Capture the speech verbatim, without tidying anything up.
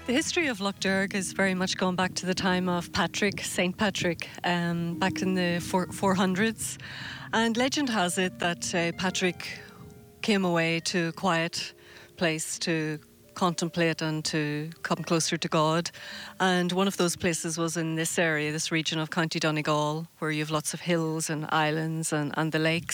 The history of Lough Derg is very much going back to the time of Patrick, Saint Patrick, um, back in the four, 400s. And legend has it that uh, Patrick came away to a quiet place to contemplate and to come closer to God. And one of those places was in this area, this region of County Donegal, where you have lots of hills and islands and, and the lakes.